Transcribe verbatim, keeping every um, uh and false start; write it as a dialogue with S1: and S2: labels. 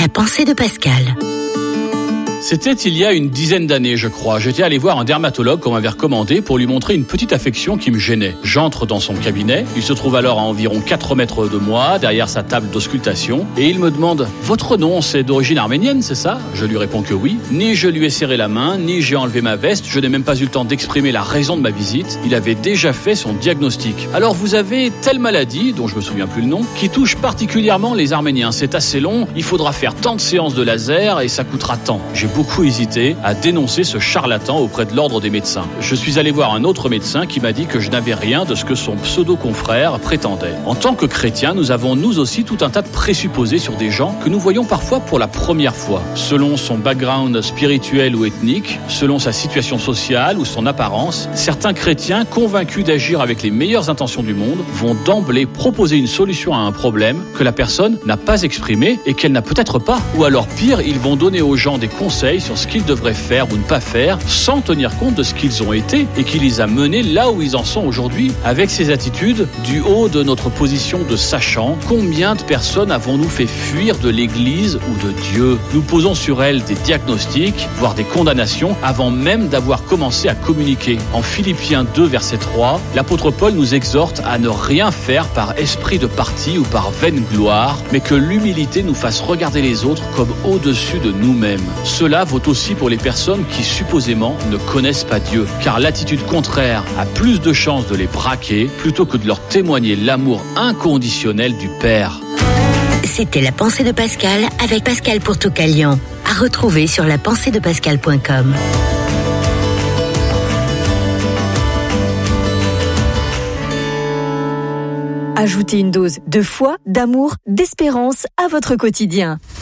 S1: La pensée de Pascal.
S2: C'était il y a une dizaine d'années, je crois. J'étais allé voir un dermatologue qu'on m'avait recommandé pour lui montrer une petite affection qui me gênait. J'entre dans son cabinet. Il se trouve alors à environ quatre mètres de moi, derrière sa table d'auscultation. Et il me demande « Votre nom, c'est d'origine arménienne, c'est ça ?» Je lui réponds que oui. Ni je lui ai serré la main, ni j'ai enlevé ma veste. Je n'ai même pas eu le temps d'exprimer la raison de ma visite. Il avait déjà fait son diagnostic. « Alors vous avez telle maladie, dont je me souviens plus le nom, qui touche particulièrement les Arméniens. C'est assez long, il faudra faire tant de séances de laser et ça coûtera tant. » J'ai beaucoup hésité à dénoncer ce charlatan auprès de l'ordre des médecins. Je suis allé voir un autre médecin qui m'a dit que je n'avais rien de ce que son pseudo-confrère prétendait. En tant que chrétiens, nous avons nous aussi tout un tas de présupposés sur des gens que nous voyons parfois pour la première fois. Selon son background spirituel ou ethnique, selon sa situation sociale ou son apparence, certains chrétiens convaincus d'agir avec les meilleures intentions du monde vont d'emblée proposer une solution à un problème que la personne n'a pas exprimé et qu'elle n'a peut-être pas. Ou alors pire, ils vont donner aux gens des conseils sur ce qu'ils devraient faire ou ne pas faire sans tenir compte de ce qu'ils ont été et qui les a menés là où ils en sont aujourd'hui. Avec ces attitudes, du haut de notre position de sachant, combien de personnes avons-nous fait fuir de l'Église ou de Dieu ? Nous posons sur elles des diagnostics, voire des condamnations, avant même d'avoir commencé à communiquer. En Philippiens deux, verset trois, l'apôtre Paul nous exhorte à ne rien faire par esprit de parti ou par vaine gloire, mais que l'humilité nous fasse regarder les autres comme au-dessus de nous-mêmes. Cela vaut aussi pour les personnes qui supposément ne connaissent pas Dieu, car l'attitude contraire a plus de chances de les braquer plutôt que de leur témoigner l'amour inconditionnel du Père.
S1: C'était La pensée de Pascal avec Pascal Pourtoukalian, à retrouver sur la pensée de pascal point com.
S3: Ajoutez une dose de foi, d'amour, d'espérance à votre quotidien.